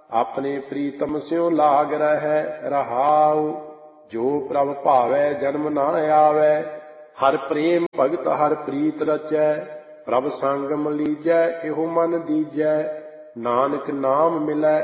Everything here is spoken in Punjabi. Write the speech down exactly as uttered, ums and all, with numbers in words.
ਆਪਣੇ ਪ੍ਰੀਤਮ ਸਿਉ ਲਾਗ ਰਹਿ ਰਹਾਉ। ਜੋ ਪ੍ਰਭ ਭਾਵੈ ਜਨਮ ਨਾ ਆਵੈ, ਹਰਿ ਪ੍ਰੇਮ ਭਗਤ ਹਰਿ ਪ੍ਰੀਤ ਰਚੈ। ਪ੍ਰਭ ਸੰਗ ਮਲੀਜੈ ਇਹੋ ਮਨ ਦੀਜੈ, ਨਾਨਕ ਨਾਮ ਮਿਲੈ